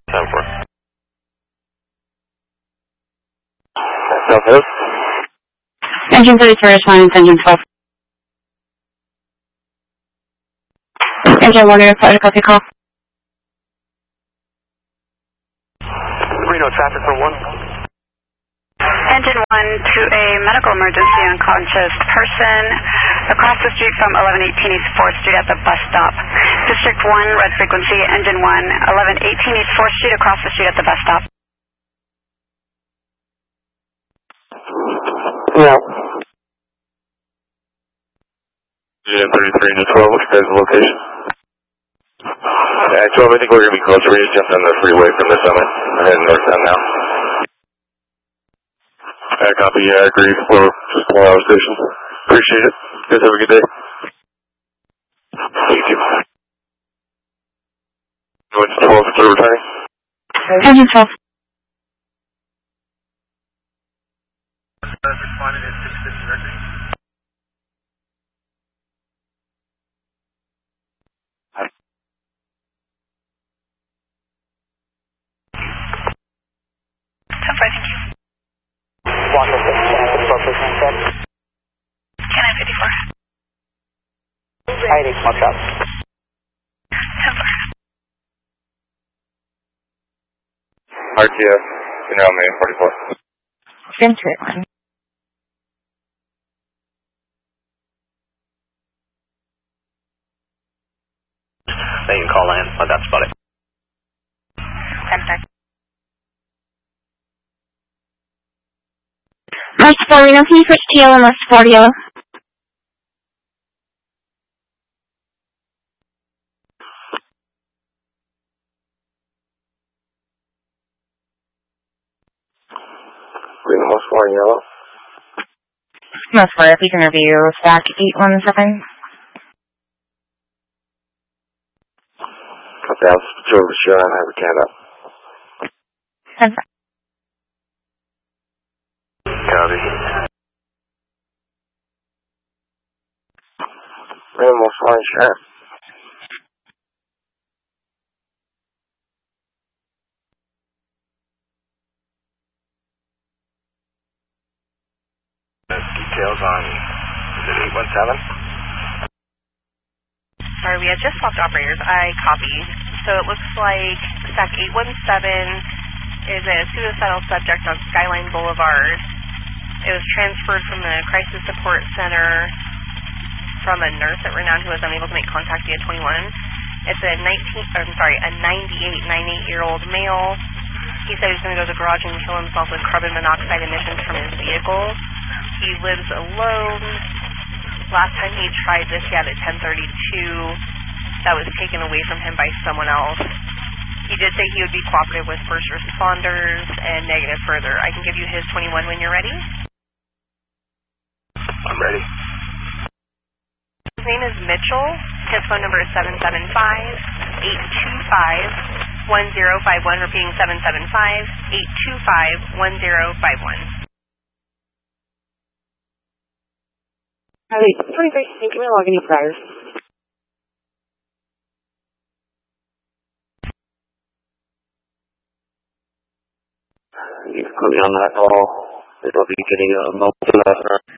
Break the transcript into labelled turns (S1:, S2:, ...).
S1: 10-4. Southwest.
S2: Engine 33 responding to engine 12. Engine 1, Project copy call.
S1: Reno traffic for 1.
S3: Engine 1 to a medical emergency unconscious person across the street from 1118 East 4th Street at the bus stop. District 1, red frequency, Engine 1, 1118 East 4th Street across the street at the bus stop.
S1: Yeah. Unit 33 to 12, what's your guys' location? Yeah, 12, I think we're going to be closer. We just jumped on the freeway from the summit. We're heading northbound now. I copy, yeah, I agree. We're just 4 hour station. Appreciate it. You guys have a good day. You too. What's 12 for returning?
S2: Engine 12.
S1: Responded at 650 record.
S3: Thank you.
S4: Walker 6, can
S3: Can I 54?
S4: I 8 smoke shop.
S3: 10-4.
S1: RTF, General Main 44.
S2: Center one.
S1: Then you can call in, let that spot it.
S3: 10-4.
S2: March 4, Reno, can you switch to yellow, March 4 to yellow?
S1: Reno, most 4 in yellow.
S2: Most 4, if you can review stack 817.
S1: Copy, I'll switch over to Sharon and have her can up.
S2: 10-4.
S1: Copy. Reno, most 4 in Sharon. Details on, is it 817?
S5: Sorry, we had just swapped operators. I copied. So it looks like stack 817 is a suicidal subject on Skyline Boulevard. It was transferred from the Crisis Support Center from a nurse at Renown who was unable to make contact via 21. It's a 98-year-old male. He said he's going to go to the garage and kill himself with carbon monoxide emissions from his vehicle. He lives alone. Last time he tried this, he had a 1032 that was taken away from him by someone else. He did say he would be cooperative with first responders and negative further. I can give you his 21 when you're ready.
S1: I'm ready.
S5: His name is Mitchell. His phone number is 775-825-1051. Repeating 775-825-1051.
S2: Charlie, 23, thank you for logging your priors.
S1: You can put me on that call. It'll be getting a multi-letter.